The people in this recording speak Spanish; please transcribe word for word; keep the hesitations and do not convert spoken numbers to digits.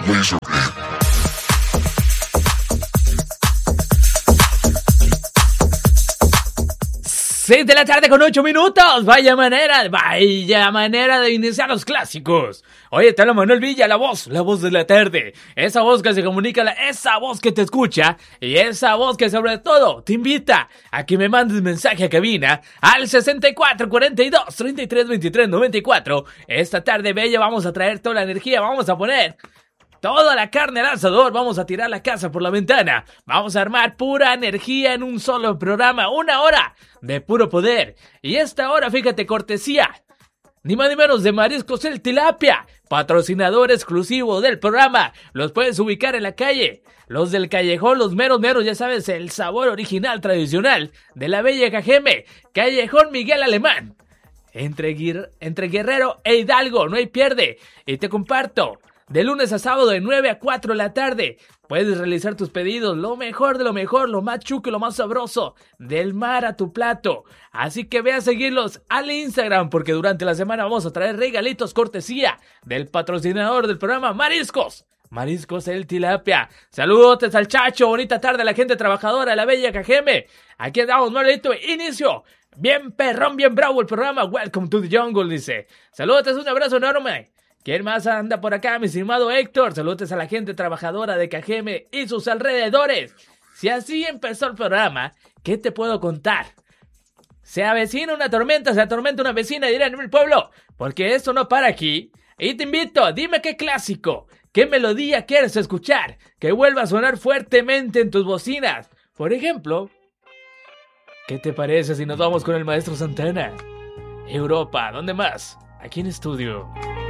seis de la tarde con ocho minutos. Vaya manera, vaya manera de iniciar los clásicos. Oye, te habla Manuel Villa, la voz, la voz de la tarde. Esa voz que se comunica, esa voz que te escucha y esa voz que sobre todo te invita a que me mandes mensaje a cabina al sesenta y cuatro, cuarenta y dos, treinta y tres, veintitrés, noventa y cuatro. Esta tarde bella vamos a traer toda la energía, vamos a poner toda la carne al asador, vamos a tirar la casa por la ventana, vamos a armar pura energía en un solo programa, una hora de puro poder. Y esta hora, fíjate, cortesía, ni más ni menos de Mariscos El Tilapia, patrocinador exclusivo del programa. Los puedes ubicar en la calle, los del callejón, los meros meros, ya sabes, el sabor original tradicional de la bella Cajeme, Callejón Miguel Alemán, entre, Guir- entre Guerrero e Hidalgo, no hay pierde. Y te comparto, de lunes a sábado de nueve a cuatro de la tarde puedes realizar tus pedidos, lo mejor de lo mejor, lo más chuco, lo más sabroso, del mar a tu plato. Así que ve a seguirlos al Instagram, porque durante la semana vamos a traer regalitos cortesía del patrocinador del programa, Mariscos. Mariscos El Tilapia. Saludos al Chacho, bonita tarde a la gente trabajadora, la bella Cajeme. Aquí andamos, Marlito, inicio. Bien perrón, bien bravo el programa. Welcome to the jungle, dice. Saludos, un abrazo enorme. ¿Quién más anda por acá, mi estimado Héctor? Saludos a la gente trabajadora de Cajeme y sus alrededores. Si así empezó el programa, ¿qué te puedo contar? Se avecina una tormenta, se atormenta una vecina, dirán en el pueblo, porque esto no para aquí. Y te invito, dime qué clásico, qué melodía quieres escuchar, que vuelva a sonar fuertemente en tus bocinas. Por ejemplo, ¿qué te parece si nos vamos con el maestro Santana? Europa, ¿dónde más? Aquí en estudio.